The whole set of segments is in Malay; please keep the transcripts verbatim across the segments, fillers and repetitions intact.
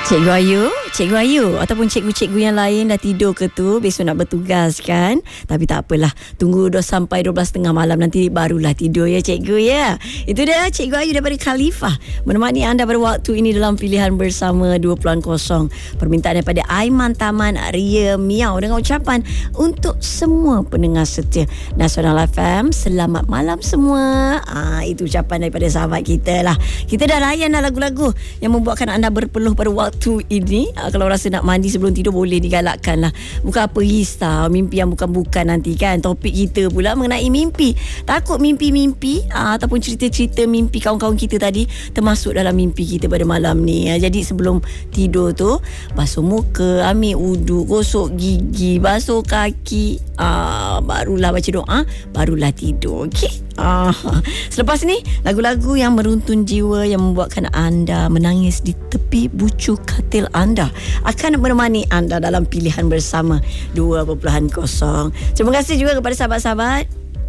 Cikgu Ayu, Cikgu Ayu ataupun cikgu-cikgu yang lain dah tidur ke tu, besok nak bertugas kan? Tapi tak apalah, tunggu dah sampai dua belas tiga puluh malam nanti barulah tidur ya cikgu ya. Itu dia Cikgu Ayu daripada Khalifah menemani anda pada waktu ini dalam pilihan bersama dua puluh kosong. Permintaan daripada Aiman Taman Ria Miau dengan ucapan untuk semua pendengar setia Nasional F M, selamat malam semua. Ah, itu ucapan daripada sahabat kita lah. Kita dah layan dah lagu-lagu yang membuatkan anda berpeluh pada waktu tu ini. uh, Kalau rasa nak mandi sebelum tidur, boleh digalakkan lah. Bukan apa risau mimpi yang bukan-bukan nanti kan. Topik kita pula mengenai mimpi. Takut mimpi-mimpi uh, ataupun cerita-cerita mimpi kawan-kawan kita tadi termasuk dalam mimpi kita pada malam ni. uh, Jadi sebelum tidur tu, basuh muka, ambil uduk, gosok gigi, basuh kaki, uh, barulah baca doa, barulah tidur. Okey. Uh, selepas ni, lagu-lagu yang meruntun jiwa yang membuatkan anda menangis di tepi bucu katil anda akan menemani anda dalam pilihan bersama dua puluh kosong. Terima kasih juga kepada sahabat-sahabat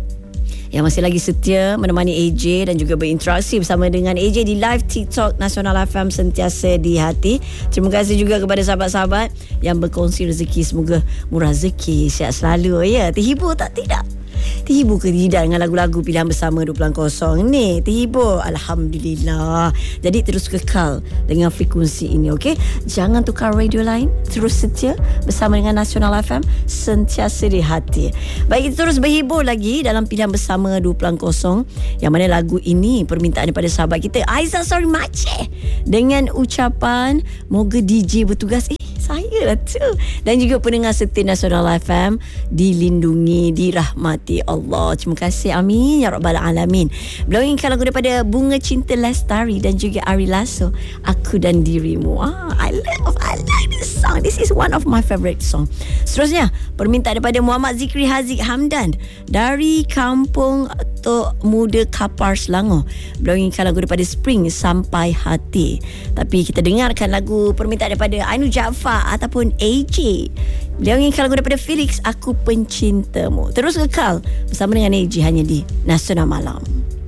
yang masih lagi setia menemani A J dan juga berinteraksi bersama dengan A J di live TikTok Nasional F M Sentiasa di Hati. Terima kasih juga kepada sahabat-sahabat yang berkongsi rezeki. Semoga murah rezeki, sihat selalu ya. Terhibur tak? Tidak? Terhibur ke tidak dengan lagu-lagu pilihan bersama dua puluh kosong ni? Terhibur? Alhamdulillah. Jadi terus kekal dengan frekuensi ini, okey? Jangan tukar radio lain. Terus setia bersama dengan Nasional F M Sentiasa di Hati. Baik, kita terus berhibur lagi dalam pilihan bersama dua puluh kosong, yang mana lagu ini permintaan daripada sahabat kita Aizah Sorry Mace dengan ucapan moga D J bertugas. Eh, saya lah tu. Dan juga pendengar setia Nasional F M dilindungi, dirahmati Allah. Terima kasih, amin ya rabbal alamin. Beliau inginkan lagu daripada Bunga Cinta Lestari dan juga Ari Lasso, Aku dan Dirimu. Ah, I love I like this song. This is one of my favorite song. Seterusnya, permintaan daripada Muhammad Zikri Haziq Hamdan dari Kampung Tok Muda Kapar, Selangor. Beliau inginkan lagu daripada Spring, Sampai Hati. Tapi kita dengarkan lagu permintaan daripada Ainu Jaafar ataupun A J. Beliau inginkan lagu daripada Felix, Aku Pencintamu. Terus kekal bersama dengan A J hanya di Nasional Malam.